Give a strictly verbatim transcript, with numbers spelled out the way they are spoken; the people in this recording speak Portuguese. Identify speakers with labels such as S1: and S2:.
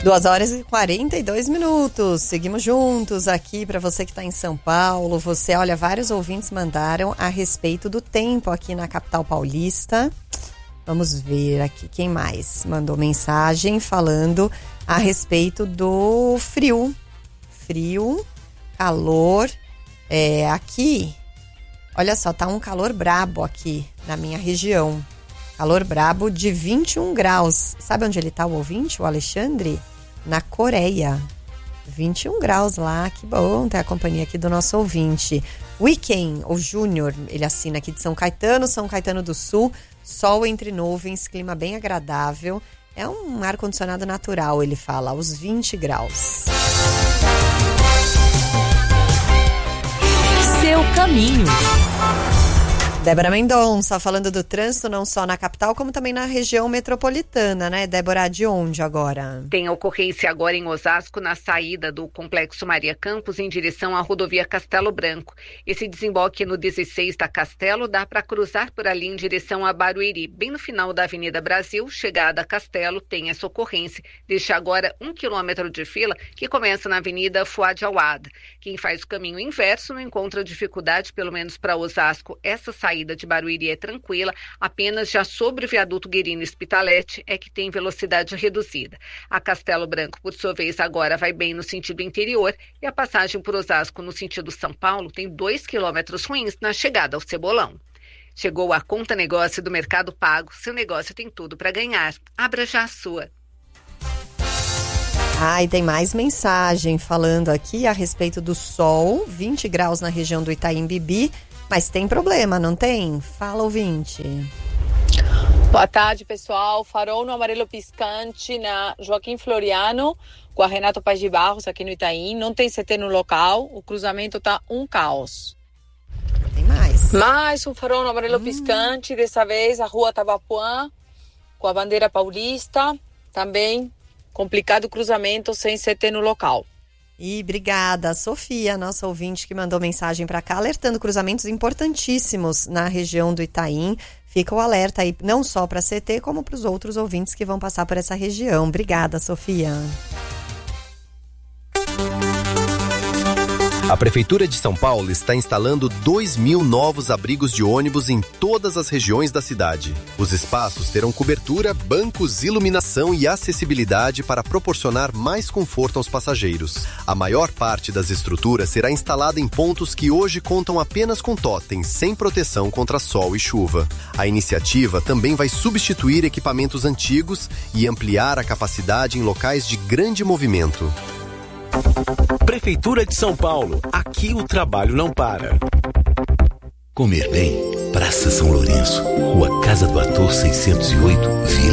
S1: duas horas e quarenta e dois minutos. Seguimos juntos aqui para você que está em São Paulo. Você, olha, vários ouvintes mandaram a respeito do tempo aqui na capital paulista. Vamos ver aqui quem mais mandou mensagem falando a respeito do frio. Frio, calor. É, aqui, olha só, tá um calor brabo aqui na minha região. Calor brabo de vinte e um graus. Sabe onde ele tá, o ouvinte, o Alexandre? Na Coreia. vinte e um graus lá, que bom ter a companhia aqui do nosso ouvinte. Weekend, o Júnior, ele assina aqui de São Caetano, São Caetano do Sul. Sol entre nuvens, clima bem agradável. É um ar-condicionado natural, ele fala, aos vinte graus.
S2: Seu caminho.
S1: Débora Mendonça, falando do trânsito não só na capital, como também na região metropolitana, né? Débora, de onde agora?
S3: Tem ocorrência agora em Osasco, na saída do Complexo Maria Campos, em direção à rodovia Castelo Branco. Esse desemboque no dezesseis da Castelo dá para cruzar por ali em direção a Barueri. Bem no final da Avenida Brasil, chegada a Castelo, tem essa ocorrência. Deixa agora um quilômetro de fila, que começa na Avenida Fuad Awad. Quem faz o caminho inverso não encontra dificuldade, pelo menos para Osasco. Essa saída A saída de Barueri é tranquila, apenas já sobre o viaduto Guerino Spitalete é que tem velocidade reduzida. A Castelo Branco, por sua vez, agora vai bem no sentido interior e a passagem por Osasco no sentido São Paulo tem dois quilômetros ruins na chegada ao Cebolão. Chegou a Conta Negócio do Mercado Pago, seu negócio tem tudo para ganhar. Abra já a sua.
S1: Ah, e tem mais mensagem falando aqui a respeito do sol, vinte graus na região do Itaim Bibi. Mas tem problema, não tem? Fala, ouvinte.
S4: Boa tarde, pessoal. Farol no amarelo piscante na Joaquim Floriano, com a Renato Paz de Barros, aqui no Itaim. Não tem C T no local, o cruzamento tá um caos.
S1: Tem mais.
S4: Mais um farol no amarelo
S1: hum.
S4: piscante, dessa vez a rua Tabapuã, com a bandeira paulista. Também complicado o cruzamento, sem C T no local.
S1: E obrigada, Sofia, nossa ouvinte que mandou mensagem para cá, alertando cruzamentos importantíssimos na região do Itaim. Fica o alerta aí, não só para a C T, como para os outros ouvintes que vão passar por essa região. Obrigada, Sofia.
S5: A Prefeitura de São Paulo está instalando dois mil novos abrigos de ônibus em todas as regiões da cidade. Os espaços terão cobertura, bancos, iluminação e acessibilidade para proporcionar mais conforto aos passageiros. A maior parte das estruturas será instalada em pontos que hoje contam apenas com totens, sem proteção contra sol e chuva. A iniciativa também vai substituir equipamentos antigos e ampliar a capacidade em locais de grande movimento.
S6: Prefeitura de São Paulo. Aqui o trabalho não para. Comer bem. Praça São Lourenço. Rua Casa do Ator seiscentos e oito, Vila